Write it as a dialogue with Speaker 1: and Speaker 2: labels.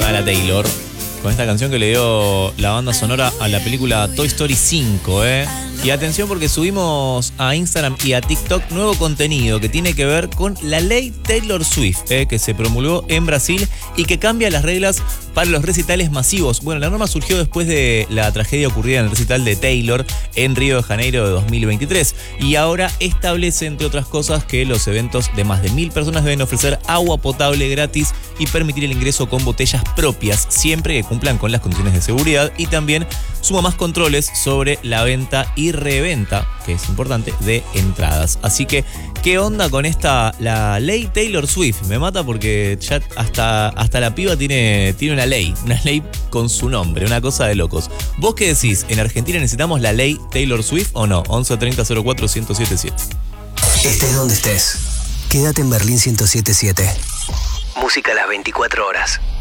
Speaker 1: a la Taylor con esta canción que le dio la banda sonora a la película Toy Story 5, Y atención porque subimos a Instagram y a TikTok nuevo contenido que tiene que ver con la ley Taylor Swift, que se promulgó en Brasil y que cambia las reglas para los recitales masivos. Bueno, la norma surgió después de la tragedia ocurrida en el recital de Taylor en Río de Janeiro de 2023 y ahora establece, entre otras cosas, que los eventos de más de 1000 personas deben ofrecer agua potable gratis y permitir el ingreso con botellas propias, siempre que cumplan con las condiciones de seguridad, y también suma más controles sobre la venta y reventa, que es importante, de entradas. Así que, ¿qué onda con la ley Taylor Swift? Me mata porque ya hasta la piba tiene una ley con su nombre, una cosa de locos. ¿Vos qué decís? ¿En Argentina necesitamos la ley Taylor Swift o no? 11 30 04 1077.
Speaker 2: Estés donde estés, quédate en Berlín 1077. Música a las 24 horas.